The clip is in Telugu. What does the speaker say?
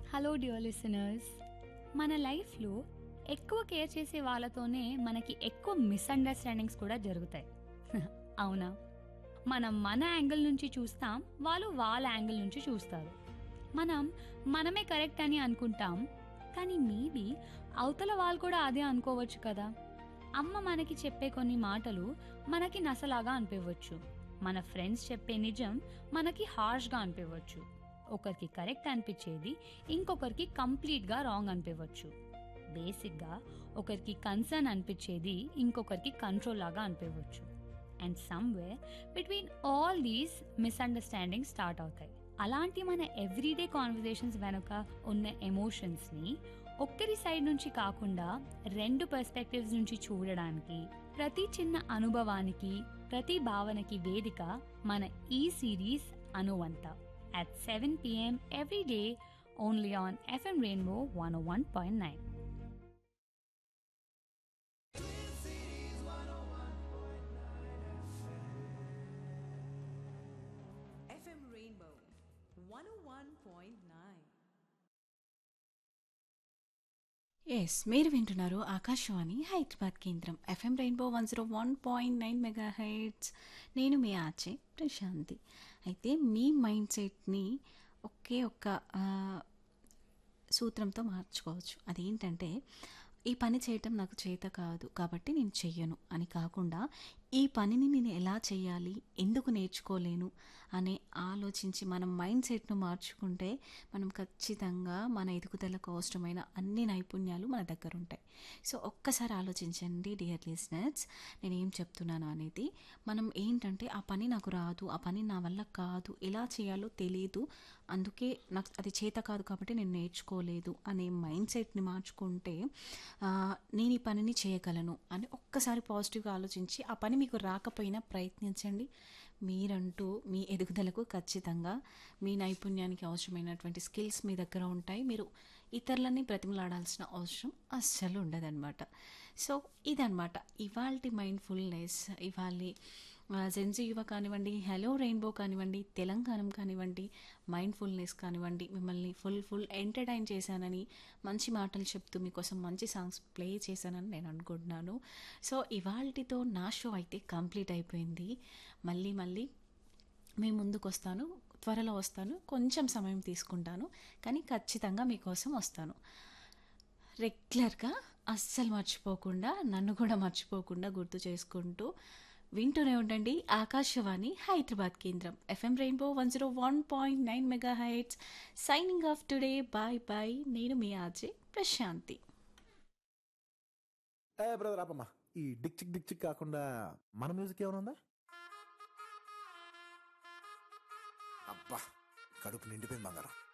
Hello dear listeners. మన లైఫ్లో ఎక్కువ కేర్ చేసే వాళ్ళతోనే మనకి ఎక్కువ మిస్అండర్స్టాండింగ్స్ కూడా జరుగుతాయి. అవునా? మనం మన యాంగిల్ నుంచి చూస్తాం, వాళ్ళు వాళ్ళ యాంగిల్ నుంచి చూస్తారు. మనం మనమే కరెక్ట్ అని అనుకుంటాం, కానీ మేబీ అవతల వాళ్ళు కూడా అదే అనుకోవచ్చు కదా. అమ్మ మనకి చెప్పే కొన్ని మాటలు మనకి నసలాగా అనిపించవచ్చు. మన ఫ్రెండ్స్ చెప్పే నిజం మనకి హార్ష్గా అనిపించవచ్చు. ఒకరికి కరెక్ట్ అనిపించేది ఇంకొకరికి కంప్లీట్గా రాంగ్ అనిపించవచ్చు. బేసిక్గా ఒకరికి కన్సర్న్ అనిపించేది ఇంకొకరికి కంట్రోల్ లాగా అనిపించవచ్చు. And somewhere between all these misunderstanding start అవుతాయి. అలాంటి మన ఎవ్రీడే కాన్వర్జేషన్స్ వెనుక ఉన్న ఎమోషన్స్ని ఒక్కరి సైడ్ నుంచి కాకుండా రెండు పర్స్పెక్టివ్స్ నుంచి చూడడానికి, ప్రతి చిన్న అనుభవానికి, ప్రతి భావనకి వేదిక మన ఈ series అనువంత at 7 p.m. every day only on FM Rainbow 101.9. FM Rainbow 101.9. Yes, మీరు వింటున్నారు ఆకాశవాణి హైదరాబాద్ కేంద్రం ఎఫ్ఎం రెయిన్బో 101.9 మెగా హెర్ట్జ్. నేను మీ ఆర్జే ప్రశాంతి. అయితే మీ మైండ్ సెట్ని ఒకే ఒక్క సూత్రంతో మార్చుకోవచ్చు. అదేంటంటే, ఈ పని చేయటం నాకు చేత కాదు కాబట్టి నేను చెయ్యను అని కాకుండా, ఈ పనిని నేను ఎలా చేయాలి, ఎందుకు నేర్చుకోలేను అనే ఆలోచించి మనం మైండ్ సెట్ను మార్చుకుంటే మనం ఖచ్చితంగా మన ఎదుగుదలకు అవసరమైన అన్ని నైపుణ్యాలు మన దగ్గర ఉంటాయి. సో ఒక్కసారి ఆలోచించండి డియర్ లిజనర్స్, నేను ఏం చెప్తున్నాను అనేది. మనం ఏంటంటే, ఆ పని నాకు రాదు, ఆ పని నా వల్ల కాదు, ఎలా చేయాలో తెలియదు, అందుకే నాకు అది చేత కాదు కాబట్టి నేను నేర్చుకోలేదు అనే మైండ్ సెట్ని మార్చుకుంటే నేను ఈ పనిని చేయగలను అని ఒక్కసారి పాజిటివ్గా ఆలోచించి, ఆ పని మీకు రాకపోయినా ప్రయత్నించండి. మీరంటూ మీ ఎదుగుదలకు ఖచ్చితంగా మీ నైపుణ్యానికి అవసరమైనటువంటి స్కిల్స్ మీ దగ్గర ఉంటాయి. మీరు ఇతరులని బ్రతిమలాడాల్సిన అవసరం అస్సలు ఉండదన్నమాట. సో ఇదన్నమాట ఇవాల్టి మైండ్ఫుల్నెస్. ఇవాళ జెన్జీ యువ కానివ్వండి, హలో రెయిన్బో కానివ్వండి, తెలంగాణ కానివ్వండి, మైండ్ఫుల్నెస్ కానివ్వండి, మిమ్మల్ని ఫుల్ ఎంటర్టైన్ చేశానని, మంచి మాటలు చెప్తూ మీకోసం మంచి సాంగ్స్ ప్లే చేశానని నేను అనుకుంటున్నాను. సో ఇవాల్టితో నా షో అయితే కంప్లీట్ అయిపోయింది. మళ్ళీ మీ ముందుకు వస్తాను, త్వరలో వస్తాను. కొంచెం సమయం తీసుకుంటాను, కానీ ఖచ్చితంగా మీకోసం వస్తాను. రెగ్యులర్గా అస్సలు మర్చిపోకుండా, నన్ను కూడా మర్చిపోకుండా గుర్తు చేసుకుంటూ వింటూనే ఉండండి ఆకాశవాణి హైదరాబాద్ కేంద్రం FM rainbow 101.9 mega hertz. Signing off today. Bye. నేను మీ ఆర్జే ప్రశాంతి. బ్రదర్ ఆపమ్మా, ఈ డిక్ చిక్ కాకుండా మన మ్యూజిక్ ఏమైనా ఉందా? అబ్బా, కడుపు నిండిపోయింది బంగారం.